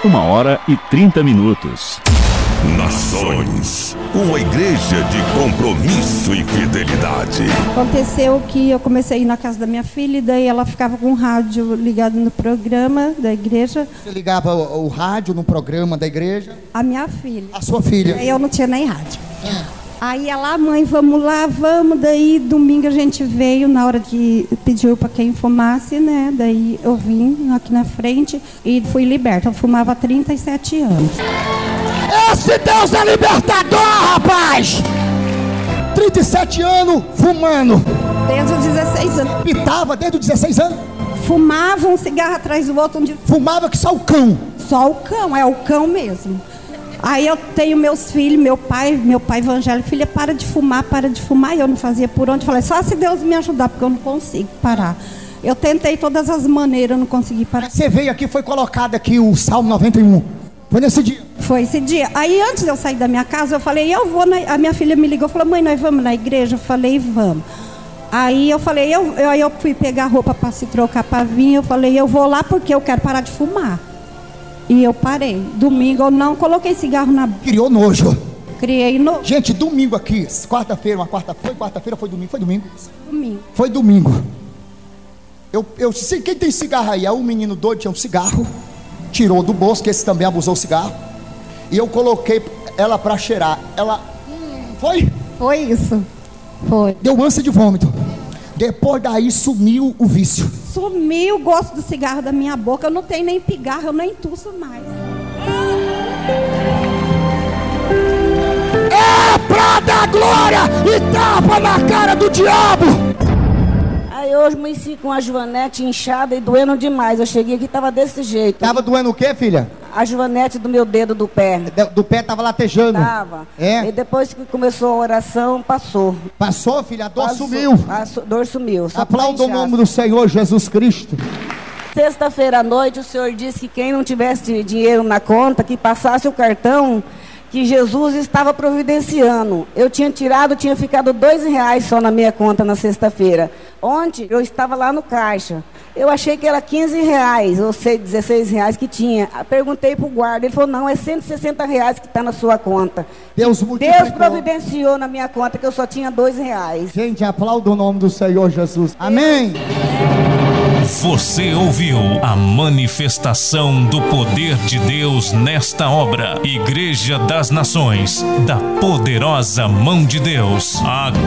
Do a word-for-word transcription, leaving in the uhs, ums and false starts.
uma hora e trinta minutos. Nações, uma igreja de compromisso e fidelidade. Aconteceu que eu comecei a ir na casa da minha filha e daí ela ficava com o rádio ligado no programa da igreja. Você ligava o, o rádio no programa da igreja? A minha filha. A sua filha? Aí eu não tinha nem rádio. Aí ela, mãe, vamos lá, vamos. Daí domingo a gente veio, na hora que pediu para quem fumasse, né? Daí eu vim aqui na frente e fui liberta. Eu fumava há trinta e sete anos. Esse Deus é libertador, rapaz! trinta e sete anos fumando. Desde os dezesseis anos. Pitava desde os dezesseis anos? Fumava um cigarro atrás do outro. Um dia... Fumava que só o cão? Só o cão, é o cão mesmo. Aí eu tenho meus filhos, meu pai, meu pai evangélico, filha, para de fumar, para de fumar. E eu não fazia por onde. Falei, só se Deus me ajudar, porque eu não consigo parar. Eu tentei todas as maneiras, eu não consegui parar. Você veio aqui, foi colocado aqui o Salmo noventa e um. Foi nesse dia? Foi esse dia. Aí antes de eu sair da minha casa, eu falei, eu vou, na... a minha filha me ligou, falou, mãe, nós vamos na igreja? Eu falei, vamos. Aí eu falei, eu, eu, aí eu fui pegar roupa para se trocar para vir, eu falei, eu vou lá porque eu quero parar de fumar. E eu parei. Domingo eu não coloquei cigarro na boca. Criou nojo. Criei nojo. Gente, domingo aqui, quarta-feira, uma quarta, foi quarta-feira, foi domingo, foi domingo? Domingo. Foi domingo. Eu, eu sei quem tem cigarro aí, é um menino doido, tinha um cigarro, tirou do bolso, que esse também abusou o cigarro, e eu coloquei ela pra cheirar. Ela, hum, foi? Foi isso. Foi. Deu ânsia de vômito. Depois daí sumiu o vício. Sumiu o gosto do cigarro da minha boca. Eu não tenho nem pigarro, eu nem tuço mais. É pra dar glória e tapa na cara do diabo. Aí hoje amanheci com a joanete inchada e doendo demais. Eu cheguei aqui e tava desse jeito. Tava doendo o quê, filha? A joanete do meu dedo do pé. Do, do pé tava latejando? Tava. É? E depois que começou a oração, passou. Passou, filha? A dor Passou. sumiu. A su- dor sumiu. Só Aplauda o nome do Senhor Jesus Cristo. Sexta-feira à noite, o senhor disse que quem não tivesse dinheiro na conta, que passasse o cartão, que Jesus estava providenciando. Eu tinha tirado, tinha ficado dois reais só na minha conta na sexta-feira. Ontem eu estava lá no caixa. Eu achei que era quinze reais, ou sei, dezesseis reais que tinha. Perguntei para o guarda, ele falou, não, é cento e sessenta reais que está na sua conta. Deus, Deus providenciou na minha conta que eu só tinha dois reais. Gente, aplauda o nome do Senhor Jesus. Amém. Você ouviu a manifestação do poder de Deus nesta obra. Igreja das Nações, da poderosa mão de Deus. A